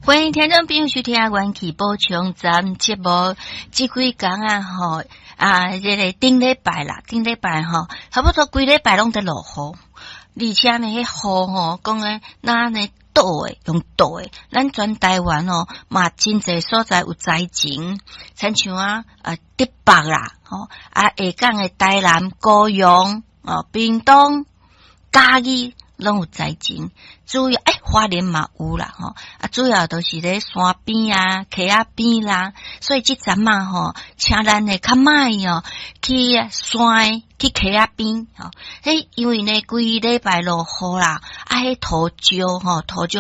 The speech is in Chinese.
欢迎听众朋友收听元气宝冲站节目。这几天这个顶礼拜差不多规礼拜拢在落雨，而且呢，迄雨讲诶，那呢倒诶，用倒诶，咱全台湾嘛真侪所在有灾情，亲像竹北啦，下港诶台南、高雄、屏东、嘉义。拢有灾情，主要花莲嘛有啦主要都是咧山边啊、溪仔边啦，所以即阵嘛请咱诶较慢去山去溪仔边因为呢规礼拜落雨啦，迄土石